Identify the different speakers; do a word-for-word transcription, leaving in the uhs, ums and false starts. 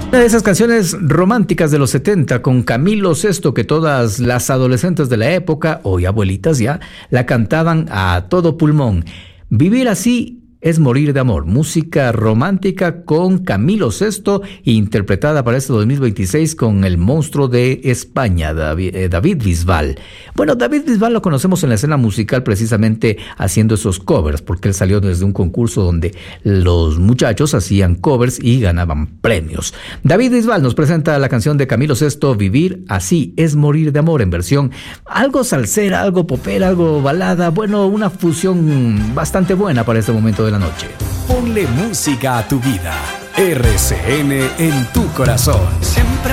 Speaker 1: Una de esas canciones románticas de los setenta con Camilo Sesto que todas las adolescentes de la época, hoy abuelitas ya, la cantaban a todo pulmón. Vivir así es morir de amor. Música romántica con Camilo Sesto, interpretada para este dos mil veintiséis con el monstruo de España, David, eh, David Bisbal. Bueno, David Bisbal lo conocemos en la escena musical precisamente haciendo esos covers, porque él salió desde un concurso donde los muchachos hacían covers y ganaban premios. David Bisbal nos presenta la canción de Camilo Sesto, Vivir así es morir de amor, en versión algo salsera, algo popera, algo balada. Bueno, una fusión bastante buena para este momento de la noche.
Speaker 2: Ponle música a tu vida. R C N en tu corazón.